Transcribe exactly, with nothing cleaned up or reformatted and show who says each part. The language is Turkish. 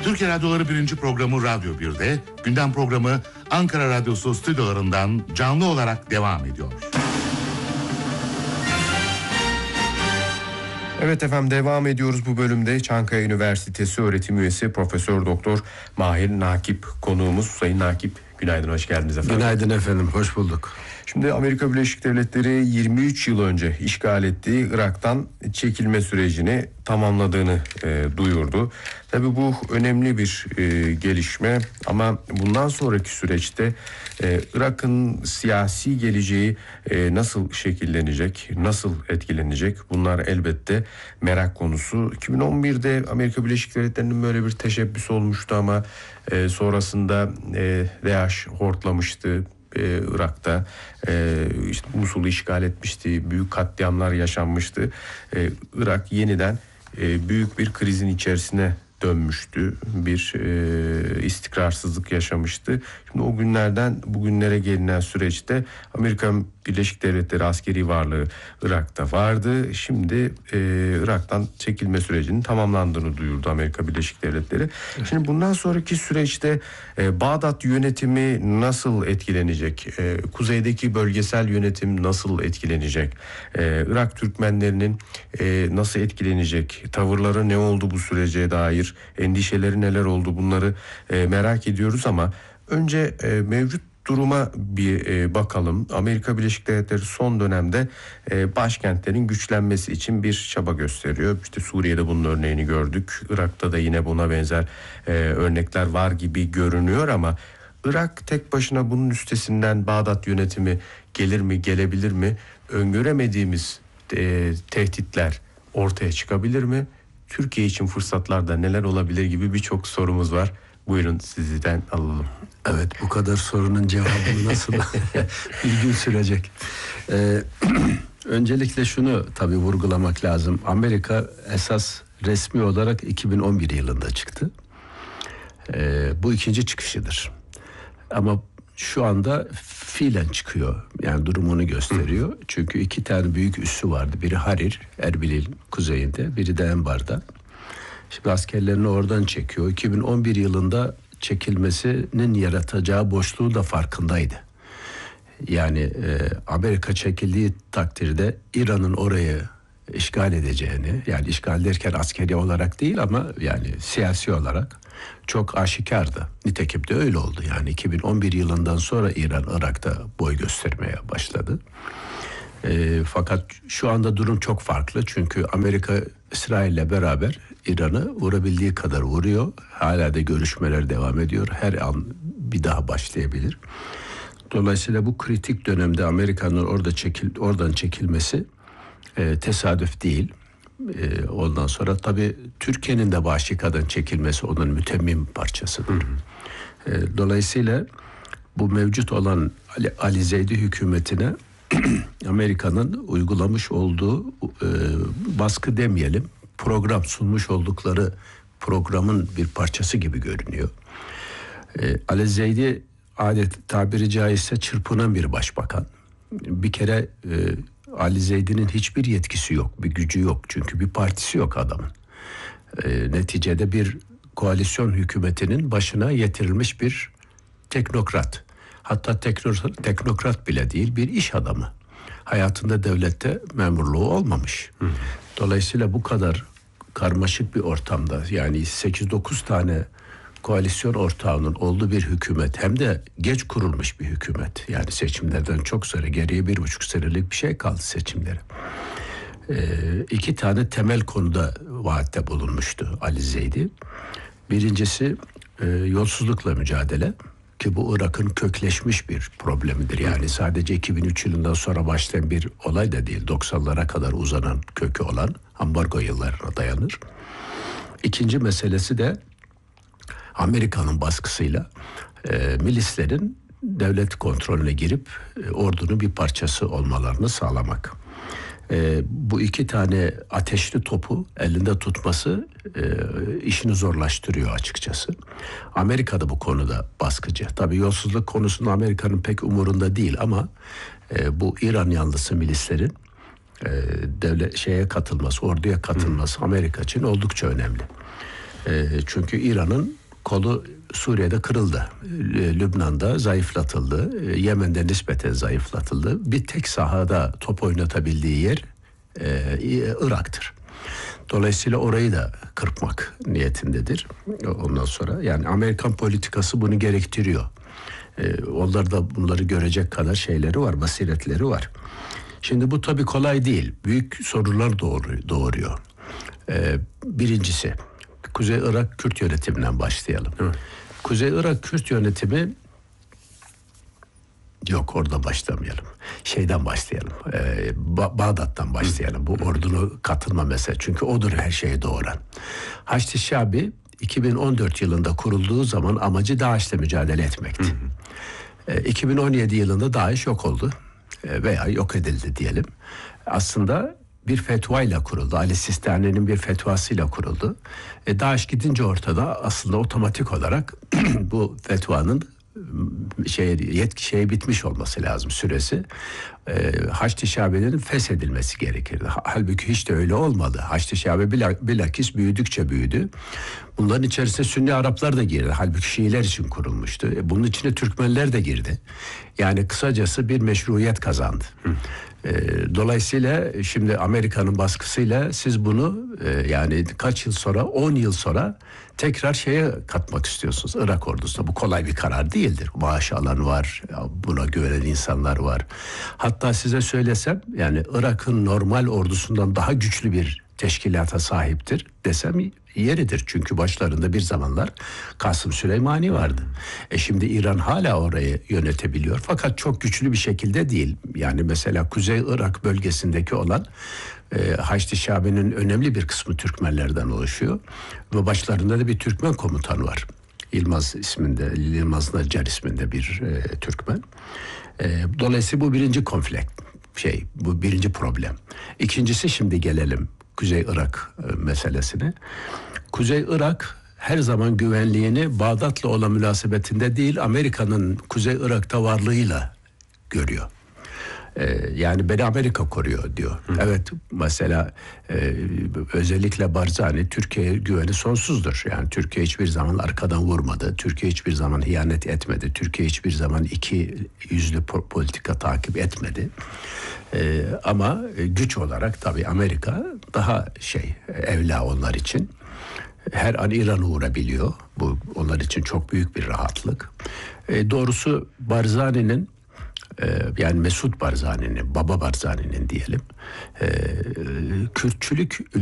Speaker 1: Türkiye Radyoları birinci programı Radyo bir'de, gündem programı Ankara Radyosu stüdyolarından canlı olarak devam ediyor.
Speaker 2: Evet efendim, devam ediyoruz bu bölümde. Çankaya Üniversitesi öğretim üyesi Profesör Doktor Mahir Nakip konuğumuz. Sayın Nakip, günaydın, hoş geldiniz efendim.
Speaker 3: Günaydın efendim, hoş bulduk.
Speaker 2: Şimdi Amerika Birleşik Devletleri yirmi üç yıl önce işgal ettiği Irak'tan çekilme sürecini tamamladığını e, duyurdu. Tabii bu önemli bir e, gelişme ama bundan sonraki süreçte e, Irak'ın siyasi geleceği e, nasıl şekillenecek, nasıl etkilenecek, bunlar elbette merak konusu. iki bin on birde Amerika Birleşik Devletleri'nin böyle bir teşebbüsü olmuştu ama e, sonrasında e, DAEŞ hortlamıştı. Ee, Irak'ta e, işte Musul'u işgal etmişti, büyük katliamlar yaşanmıştı. Ee, Irak yeniden e, büyük bir krizin içerisine dönmüştü, bir e, istikrarsızlık yaşamıştı. Şimdi o günlerden bugünlere gelinen süreçte Amerika Birleşik Devletleri askeri varlığı Irak'ta vardı. Şimdi e, Irak'tan çekilme sürecinin tamamlandığını duyurdu Amerika Birleşik Devletleri. Evet. Şimdi bundan sonraki süreçte e, Bağdat yönetimi nasıl etkilenecek? E, kuzeydeki bölgesel yönetim nasıl etkilenecek? E, Irak Türkmenlerinin e, nasıl etkilenecek? Tavırları ne oldu bu sürece dair? Endişeleri neler oldu? Bunları e, merak ediyoruz ama önce e, mevcut duruma bir e, bakalım. Amerika Birleşik Devletleri son dönemde e, başkentlerin güçlenmesi için bir çaba gösteriyor. İşte Suriye'de bunun örneğini gördük. Irak'ta da yine buna benzer e, örnekler var gibi görünüyor ama Irak tek başına bunun üstesinden Bağdat yönetimi gelir mi, gelebilir mi? Öngöremediğimiz e, tehditler ortaya çıkabilir mi? Türkiye için fırsatlarda neler olabilir gibi birçok sorumuz var. Buyurun, sizden alalım.
Speaker 3: Evet, bu kadar sorunun cevabını nasıl bir gün sürecek. Ee, öncelikle şunu tabii vurgulamak lazım. Amerika esas resmi olarak iki bin on bir yılında çıktı. Ee, bu ikinci çıkışıdır. Ama şu anda fiilen çıkıyor. Yani durumunu gösteriyor. Hı. Çünkü iki tane büyük üssü vardı. Biri Harir, Erbil'in kuzeyinde. Biri de Enbar'da. Şimdi askerlerini oradan çekiyor. iki bin on bir yılında çekilmesinin yaratacağı boşluğu da farkındaydı. Yani e, Amerika çekildiği takdirde İran'ın orayı işgal edeceğini, yani işgal derken askeri olarak değil ama yani siyasi olarak çok aşikardı. Nitekim de öyle oldu. Yani iki bin on bir yılından sonra İran Irak'ta boy göstermeye başladı. E, fakat şu anda durum çok farklı. Çünkü Amerika İsrail'le beraber İran'ı vurabildiği kadar vuruyor. Hala da görüşmeler devam ediyor. Her an bir daha başlayabilir. Dolayısıyla bu kritik dönemde Amerika'nın orada çekil, oradan çekilmesi e, tesadüf değil. E, ondan sonra tabii Türkiye'nin de Başika'dan çekilmesi onun mütemmim parçasıdır. E, dolayısıyla bu mevcut olan Ali, Ali Zeydi hükümetine Amerika'nın uygulamış olduğu e, baskı demeyelim, program sunmuş oldukları programın bir parçası gibi görünüyor. E, Ali Zeydi adet tabiri caizse çırpınan bir başbakan. Bir kere e, Ali Zeydi'nin hiçbir yetkisi yok, bir gücü yok. Çünkü bir partisi yok adamın. E, neticede bir koalisyon hükümetinin başına getirilmiş bir teknokrat. Hatta teknokrat, teknokrat bile değil, bir iş adamı. Hayatında devlette memurluğu olmamış. Hı. Dolayısıyla bu kadar karmaşık bir ortamda, yani sekiz dokuz tane koalisyon ortağının olduğu bir hükümet, hem de geç kurulmuş bir hükümet. Yani seçimlerden çok sonra, geriye bir buçuk senelik bir şey kaldı seçimlere. Ee, iki tane temel konuda vaatte bulunmuştu Ali Zeydi. Birincisi e, yolsuzlukla mücadele. Ki bu Irak'ın kökleşmiş bir problemidir. Yani sadece iki bin üç yılından sonra başlayan bir olay da değil. doksanlara kadar uzanan kökü olan ambargo yıllarına dayanır. İkinci meselesi de Amerika'nın baskısıyla e, milislerin devlet kontrolüne girip e, ordunun bir parçası olmalarını sağlamak. E, bu iki tane ateşli topu elinde tutması e, işini zorlaştırıyor açıkçası. Amerika da bu konuda baskıcı. Tabii yolsuzluk konusunda Amerika'nın pek umurunda değil ama e, bu İran yanlısı milislerin e, devlet şeye katılması, orduya katılması Amerika için oldukça önemli. E, çünkü İran'ın kolu Suriye'de kırıldı. E, Lübnan'da zayıflatıldı. E, Yemen'de nispeten zayıflatıldı. Bir tek sahada top oynatabildiği yer e, Irak'tır. Dolayısıyla orayı da kırpmak niyetindedir. Ondan sonra yani Amerikan politikası bunu gerektiriyor. Ee, onlar da bunları görecek kadar şeyleri var, basiretleri var. Şimdi bu tabii kolay değil. Büyük sorular doğuruyor. doğuruyor. Ee, birincisi, Kuzey Irak Kürt yönetiminden başlayalım. Hı. Kuzey Irak Kürt yönetimi yok, orada başlamayalım. Şeyden başlayalım. Ee, ba- Bağdat'tan başlayalım. Bu ordunun katılma meselesi. Çünkü odur her şeyi doğuran. Haçlı Şabi iki bin on dört yılında kurulduğu zaman amacı DAEŞ'le mücadele etmekti. Ee, iki bin on yedi yılında DAEŞ yok oldu. Ee, veya yok edildi diyelim. Aslında bir fetvayla kuruldu. Ali Sistani'nin bir fetvasıyla kuruldu. E, DAEŞ gidince ortada aslında otomatik olarak bu fetvanın şey yetki şey bitmiş olması lazım süresi. E, Haçlı Şabe'nin feshedilmesi gerekirdi. Halbuki hiç de öyle olmadı. Haçlı Şabe bilakis büyüdükçe büyüdü. Bunların içerisine Sünni Araplar da girdi. Halbuki Şiiler için kurulmuştu. E, bunun içine Türkmenler de girdi. Yani kısacası bir meşruiyet kazandı. Hı. Dolayısıyla şimdi Amerika'nın baskısıyla siz bunu yani kaç yıl sonra, on yıl sonra tekrar şeye katmak istiyorsunuz Irak ordusuna. Bu kolay bir karar değildir. Maaş alan var, buna güvenen insanlar var. Hatta size söylesem yani Irak'ın normal ordusundan daha güçlü bir teşkilata sahiptir desem yeridir. Çünkü başlarında bir zamanlar Kasım Süleymani vardı. E şimdi İran hala orayı yönetebiliyor. Fakat çok güçlü bir şekilde değil. Yani mesela Kuzey Irak bölgesindeki olan e, Haçlı Şabi'nin önemli bir kısmı Türkmenlerden oluşuyor. Ve başlarında da bir Türkmen komutan var. Yılmaz isminde, Yılmaz Nacar isminde bir e, Türkmen. E, dolayısıyla bu birinci konflikt. Şey, bu birinci problem. İkincisi şimdi gelelim Kuzey Irak e, meselesine. Kuzey Irak her zaman güvenliğini Bağdat'la olan münasebetinde değil, Amerika'nın Kuzey Irak'ta varlığıyla görüyor. Ee, yani beni Amerika koruyor diyor. Hı. Evet, mesela e, özellikle Barzani Türkiye'ye güveni sonsuzdur. Yani Türkiye hiçbir zaman arkadan vurmadı. Türkiye hiçbir zaman ihanet etmedi. Türkiye hiçbir zaman iki yüzlü politika takip etmedi. Ee, ama güç olarak tabii Amerika daha şey evla onlar için. Her an İran'ı vurabiliyor. Bu onlar için çok büyük bir rahatlık. E, doğrusu Barzani'nin e, yani Mesut Barzani'nin, Baba Barzani'nin diyelim e, Kürtçülük